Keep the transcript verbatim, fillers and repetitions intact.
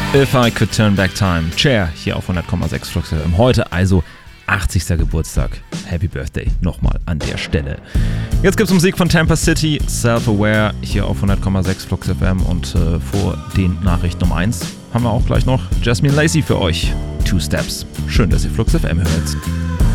If I Could Turn Back Time. Cher hier auf hundert Komma sechs Flux F M. Heute also achtzigster Geburtstag. Happy Birthday nochmal an der Stelle. Jetzt gibt's Musik von Tampa City, Self-Aware hier auf hundert Komma sechs Flux F M und äh, vor den Nachrichten um eins haben wir auch gleich noch Jasmine Lacey für euch. Two Steps. Schön, dass ihr Flux F M hört.